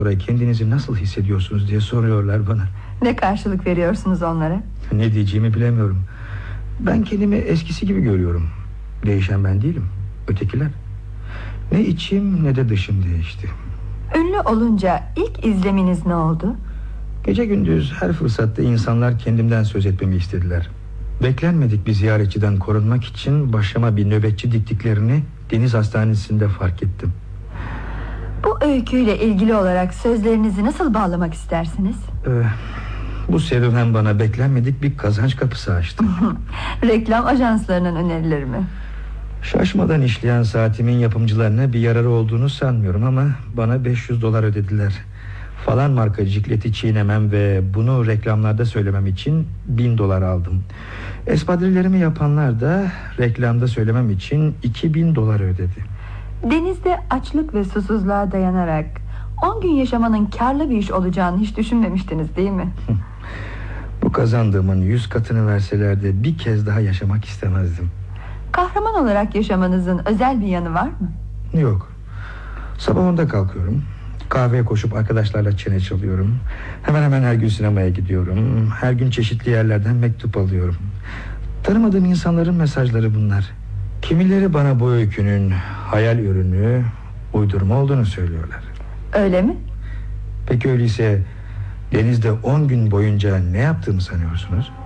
sonra kendinizi nasıl hissediyorsunuz diye soruyorlar bana. Ne karşılık veriyorsunuz onlara? Ne diyeceğimi bilemiyorum. Ben kendimi eskisi gibi görüyorum. Değişen ben değilim, ötekiler. Ne içim ne de dışım değişti. Ünlü olunca ilk izleminiz ne oldu? Gece gündüz her fırsatta insanlar kendimden söz etmemi istediler. Beklenmedik bir ziyaretçiden korunmak için başıma bir nöbetçi diktiklerini deniz hastanesinde fark ettim. Bu öyküyle ilgili olarak sözlerinizi nasıl bağlamak istersiniz? Bu serüven bana beklenmedik bir kazanç kapısı açtı. Reklam ajanslarının önerileri mi? Şaşmadan işleyen saatimin yapımcılarına bir yararı olduğunu sanmıyorum ama bana $500 ödediler. Falan marka cikleti çiğnemem ve bunu reklamlarda söylemem için $1000 aldım. Espadrillerimi yapanlar da reklamda söylemem için $2000 ödedi. Denizde açlık ve susuzluğa dayanarak 10 gün yaşamanın karlı bir iş olacağını hiç düşünmemiştiniz değil mi? Bu kazandığımın 100 katını verselerdi bir kez daha yaşamak istemezdim. Kahraman olarak yaşamanızın özel bir yanı var mı? Yok. Sabah 10'da kalkıyorum. Kahveye koşup arkadaşlarla çene çalıyorum. Hemen hemen her gün sinemaya gidiyorum. Her gün çeşitli yerlerden mektup alıyorum. Tanımadığım insanların mesajları bunlar. Kimileri bana bu öykünün hayal ürünü, uydurma olduğunu söylüyorlar. Öyle mi? Peki öyleyse denizde 10 gün boyunca ne yaptığımı sanıyorsunuz?